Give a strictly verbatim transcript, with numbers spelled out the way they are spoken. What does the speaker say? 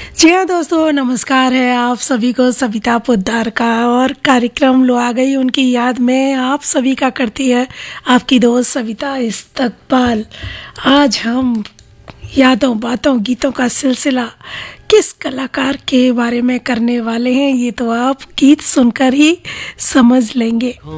जी हाँ दोस्तों, नमस्कार है आप सभी को सविता पोद्दार का। और कार्यक्रम लो आ गई उनकी याद में आप सभी का करती है आपकी दोस्त सविता इस्तकबाल। आज हम यादों बातों गीतों का सिलसिला किस कलाकार के बारे में करने वाले हैं, ये तो आप गीत सुनकर ही समझ लेंगे।